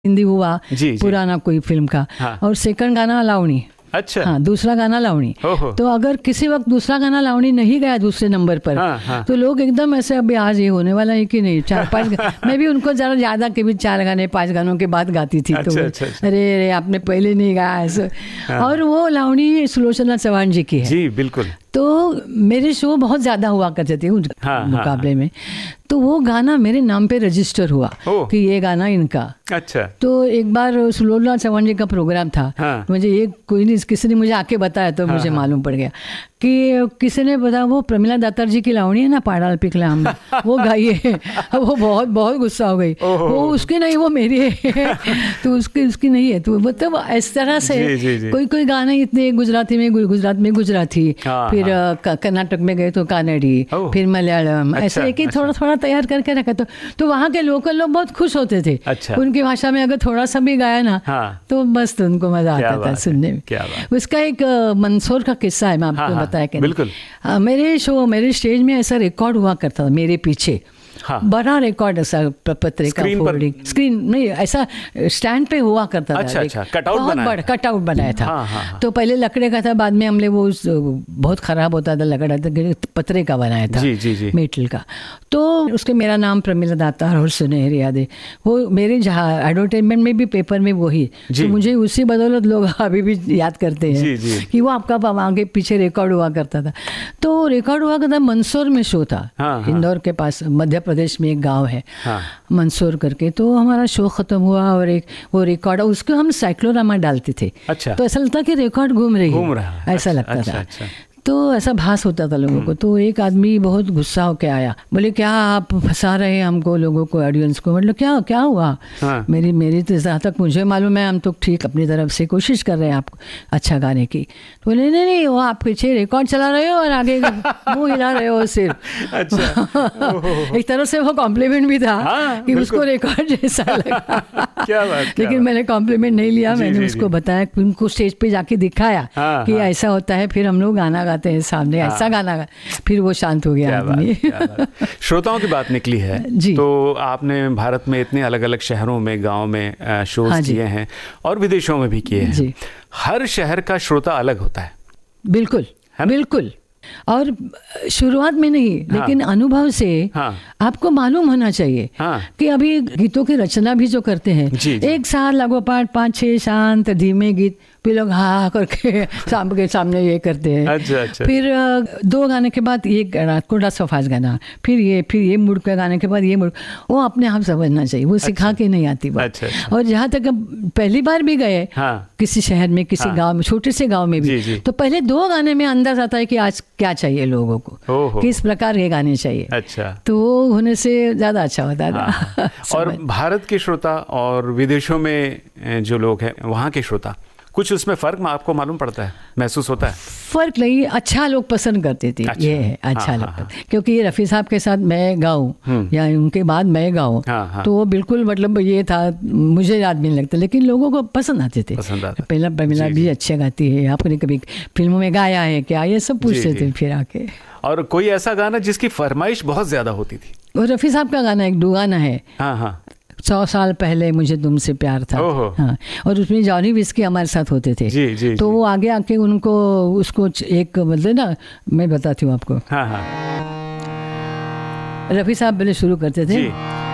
हिंदी हुआ जी, पुराना कोई फिल्म का। हाँ। और सेकंड गाना लावणी। अच्छा। हाँ, दूसरा गाना लावणी। तो अगर किसी वक्त दूसरा गाना लावणी नहीं गया दूसरे नंबर पर, हाँ। तो लोग एकदम ऐसे अभी आज ये होने वाला है कि नहीं, 4-5 मैं भी उनको जरा ज्यादा के भी 4 गाने 5 गानों के बाद गाती थी। तो अच्छा। अरे आपने पहले नहीं गाया ऐसे। और वो लावणी सुलोचना चौहान जी की है। जी बिल्कुल। तो मेरे शो बहुत ज्यादा हुआ करते थे उस मुकाबले में। तो वो गाना मेरे नाम पे रजिस्टर हुआ कि ये गाना इनका। अच्छा। तो एक बार सुलोचना चौहान जी का प्रोग्राम था। मुझे ये कोई नहीं, किसी ने मुझे आके बताया तो मुझे मालूम पड़ गया कि किसी ने बताया वो प्रमिला दातार जी की लावणी है ना, पाड़ाल पिघला हम, वो गाइए। वो बहुत बहुत गुस्सा हो गई। वो उसकी नहीं, वो मेरी है। तो उसकी नहीं है। तो मतलब इस तरह से कोई गाने इतने गुजरात में गुजराती, फिर कर्नाटक में गए तो कानड़ी, फिर मलयालम, ऐसे एक ही थोड़ा तैयार करके रखा। तो वहाँ के लोकल लोग बहुत खुश होते थे। उनकी भाषा में अगर थोड़ा सा भी गाया ना तो बस उनको मजा आता था सुनने में। उसका एक मंदसौर का किस्सा है, मैं आपको बताया कि बिल्कुल। मेरे स्टेज में ऐसा रिकॉर्ड हुआ करता था मेरे पीछे। बड़ा रिकॉर्ड ऐसा पत्रिका फोल्डिंग स्क्रीन नहीं, ऐसा स्टैंड पे हुआ करता था। अच्छा। कटआउट बनाया था। तो पहले लकड़े का था, बाद में हमने वो बहुत खराब होता था लकड़ा, पत्रे का बनाया था। जी। मेटल का। तो उसके मेरा नाम प्रमिला दातार और सुनहरी यादें, वो मेरे जहाँ एडवर्टाइजमेंट में भी पेपर में वही, तो मुझे उसी बदौलत लोग अभी भी याद करते हैं कि वो आपका आगे पीछे रिकॉर्ड हुआ करता था। तो रिकॉर्ड हुआ करता मंदसौर में शो था। इंदौर के पास मध्य प्रदेश में एक गांव है मंदसौर करके। तो हमारा शो खत्म हुआ और एक वो रिकॉर्ड, उसको हम साइक्लोरामा डालते थे। तो ऐसा लगता कि रिकॉर्ड घूम रहा है, ऐसा लगता था। तो ऐसा भास होता था लोगों को। तो एक आदमी बहुत गुस्सा होकर आया, बोले क्या आप फंसा रहे हैं हमको, लोगों को, ऑडियंस को। मतलब क्या हुआ? मेरी तो जहाँ तक मुझे मालूम है हम तो ठीक अपनी तरफ से कोशिश कर रहे हैं आपको अच्छा गाने की। तो बोले नहीं, वो आप पीछे रिकॉर्ड चला रहे हो और आगे मुंह हिला रहे हो सिर्फ। अच्छा। एक तरह से वो कॉम्प्लीमेंट भी था कि उसको रिकॉर्ड जैसा लगा। क्या बात। लेकिन मैंने कॉम्प्लीमेंट नहीं लिया। मैंने उसको बताया, उनको स्टेज पे जाके दिखाया कि ऐसा होता है। फिर हम लोग गाना गाते हैं सामने, ऐसा गाना गा, फिर वो शांत हो गया आदमी। श्रोताओं की बात निकली है तो आपने भारत में इतने अलग अलग शहरों में, गांव में शोज किए हैं और विदेशों में भी किए हैं। हर शहर का श्रोता अलग होता है। बिल्कुल। और शुरुआत में नहीं, लेकिन अनुभव से आपको मालूम होना चाहिए कि अभी गीतों की रचना भी जो करते हैं, एक साथ लगोपाठ 5-6 शांत धीमे गीत, फिर लोग हाँ करके के सामने ये करते हैं। अच्छा। फिर 2 गाने के बाद ये कोड़ा सफाज गाना, फिर ये मुड़ के गाने के बाद ये मुड़, वो अपने आप समझना चाहिए, वो सिखा के नहीं आती बात। और जहाँ तक पहली बार भी गए किसी शहर में, किसी गांव में, छोटे से गांव में भी, तो पहले 2 गाने में अंदाज आता है कि आज क्या चाहिए लोगों को, किस प्रकार के गाने चाहिए। अच्छा। तो वो होने से ज्यादा अच्छा होता था। और भारत के श्रोता और विदेशों में जो लोग हैं वहाँ के श्रोता, कुछ उसमें फर्क आपको मालूम पड़ता है, महसूस होता है? फर्क नहीं, अच्छा लोग पसंद करते थे। ये है अच्छा लगता, क्योंकि ये रफ़ी साहब के साथ मैं गाऊं या उनके बाद मैं गाऊं, तो वो बिल्कुल मतलब ये था, मुझे याद नहीं लगता, लेकिन लोगों को पसंद आते थे। पहला प्रमिला भी अच्छे गाती है, आपने कभी फिल्मों में गाया है क्या, ये सब पूछते थे फिर आके। और कोई ऐसा गाना जिसकी फरमाइश बहुत ज्यादा होती थी? वो रफ़ी साहब का गाना एक डुगाना है, 100 साल पहले मुझे तुमसे प्यार था। हाँ, और उसमें जॉनी विस्की हमारे साथ होते थे। जी। तो वो आगे आके उसको एक मतलब ना, मैं बताती हूँ आपको। हाँ। रफ़ी साहब पहले शुरू करते थे।